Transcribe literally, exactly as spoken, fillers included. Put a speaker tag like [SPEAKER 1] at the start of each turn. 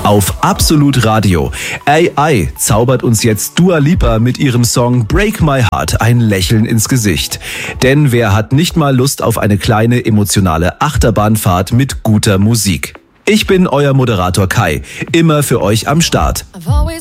[SPEAKER 1] Auf Absolut Radio. A I zaubert uns jetzt Dua Lipa mit ihrem Song Break My Heart ein Lächeln ins Gesicht. Denn wer hat nicht mal Lust auf eine kleine emotionale Achterbahnfahrt mit guter Musik? Ich bin euer Moderator Kai, immer für euch am Start.